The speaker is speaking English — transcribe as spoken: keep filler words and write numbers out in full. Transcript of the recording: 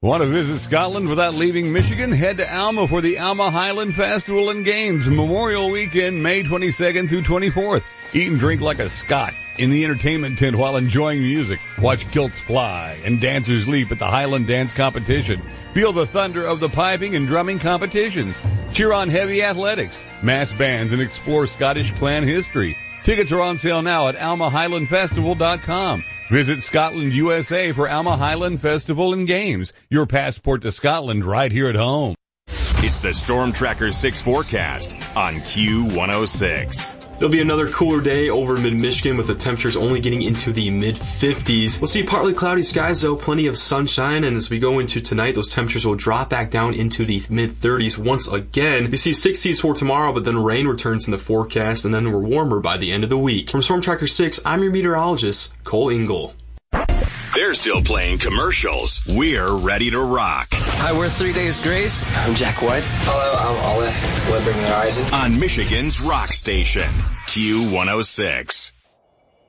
Want to visit Scotland without leaving Michigan? Head to Alma for the Alma Highland Festival and Games Memorial Weekend, May twenty-second through twenty-fourth. Eat and drink like a Scot in the entertainment tent while enjoying music. Watch kilts fly and dancers leap at the Highland Dance Competition. Feel the thunder of the piping and drumming competitions. Cheer on heavy athletics, mass bands, and explore Scottish clan history. Tickets are on sale now at alma highland festival dot com. Visit Scotland, U S A for Alma Highland Festival and Games. Your passport to Scotland right here at home. It's the Storm Tracker six forecast on Q one oh six. There'll be another cooler day over mid-Michigan with the temperatures only getting into the mid-fifties. We'll see partly cloudy skies, though, plenty of sunshine, and as we go into tonight, those temperatures will drop back down into the mid-thirties once again. We see sixties for tomorrow, but then rain returns in the forecast, and then we're warmer by the end of the week. From Storm Tracker six, I'm your meteorologist, Cole Ingle. They're still playing commercials. We're ready to rock. Hi, we're Three Days Grace. I'm Jack White. Hello, I'm Ole Webbing Horizon. On Michigan's rock station, Q one oh six.